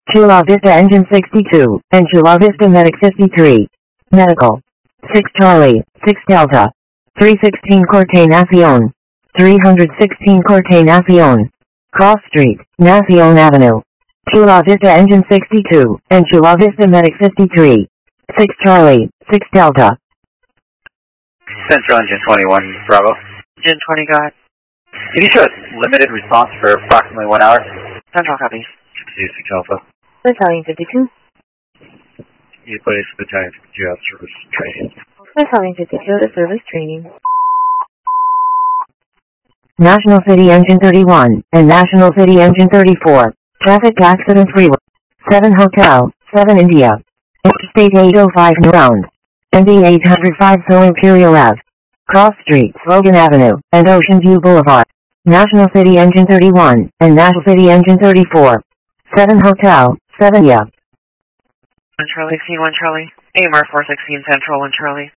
Chula Vista Engine 62, and Chula Vista Medic 53. Medical. 6 Charlie, 6 Delta. 316 Corte Nacion. 316 Corte Nacion. Cross Street, Nacion Avenue. Chula Vista Engine 62, and Chula Vista Medic 53. 6 Charlie, 6 Delta. Central Engine 21, Bravo. Engine 20, go ahead. Can you show us limited response for approximately 1 hour? Central copy. 56 Alpha. Battalion 52. You place Battalion 52 out service training. Battalion 52 out of service training. National City Engine 31, and National City Engine 34. Traffic accident freeway. 7 Hotel, 7 India. Interstate 805 Round. ND 805 So Imperial Ave. Cross Street, Logan Avenue, and Ocean View Boulevard. National City Engine 31, and National City Engine 34. 7 Hotel, 7 India. 1 Charlie, C1 Charlie. AMR 416 Central, 1 Charlie.